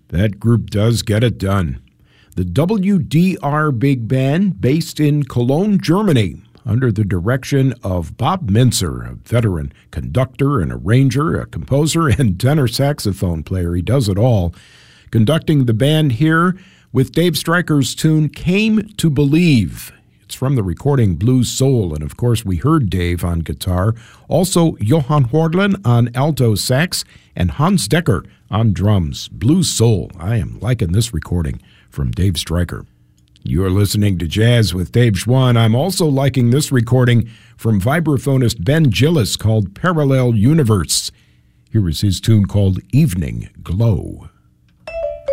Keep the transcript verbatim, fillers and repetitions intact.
That group does get it done. The W D R Big Band, based in Cologne, Germany, under the direction of Bob Minzer, a veteran conductor and arranger, a composer, and tenor saxophone player. He does it all. Conducting the band here with Dave Stryker's tune, Came to Believe. It's from the recording Blue Soul, and of course we heard Dave on guitar. Also Johan Hordlin on alto sax, and Hans Decker on drums. Blue Soul. I am liking this recording from Dave Stryker. You're listening to Jazz with Dave Schwann. I'm also liking this recording from vibraphonist Ben Gillis called Parallel Universe. Here is his tune called Evening Glow.